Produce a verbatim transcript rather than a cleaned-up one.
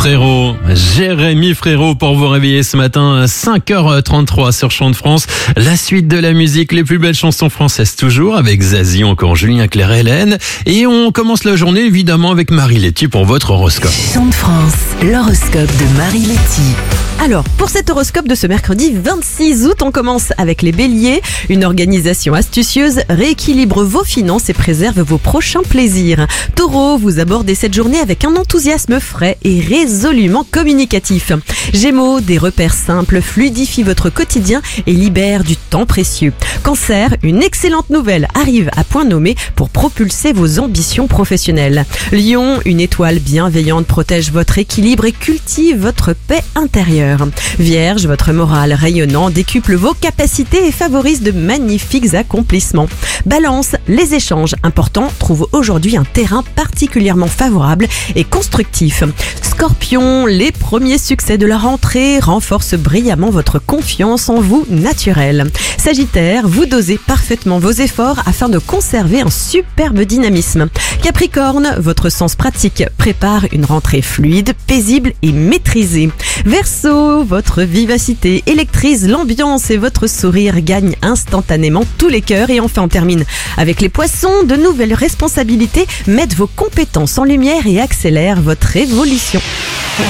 Frérot, Jérémy Frérot pour vous réveiller ce matin à cinq heures trente-trois sur Chant de France. La suite de la musique, les plus belles chansons françaises toujours avec Zazie, encore Julien Clerc, Hélène. Et on commence la journée évidemment avec Marie Letty pour votre horoscope. Chant de France, l'horoscope de Marie Letty. Alors, pour cet horoscope de ce mercredi vingt-six août, on commence avec les béliers. Une organisation astucieuse rééquilibre vos finances et préserve vos prochains plaisirs. Taureau, vous abordez cette journée avec un enthousiasme frais et résolument communicatif. Gémeaux, des repères simples fluidifient votre quotidien et libèrent du temps précieux. Cancer, une excellente nouvelle arrive à point nommé pour propulser vos ambitions professionnelles. Lion, une étoile bienveillante protège votre équilibre et cultive votre paix intérieure. Vierge, votre morale rayonnant décuple vos capacités et favorise de magnifiques accomplissements. Balance, les échanges importants trouvent aujourd'hui un terrain particulièrement favorable et constructif. Scorpion, les premiers succès de la rentrée renforcent brillamment votre confiance en vous naturelle. Sagittaire, vous dosez parfaitement vos efforts afin de conserver un superbe dynamisme. Capricorne, votre sens pratique prépare une rentrée fluide, paisible et maîtrisée. Verseau, votre vivacité électrise l'ambiance et votre sourire gagne instantanément tous les cœurs. Et enfin on termine avec les poissons, de nouvelles responsabilités mettent vos compétences en lumière et accélèrent votre évolution.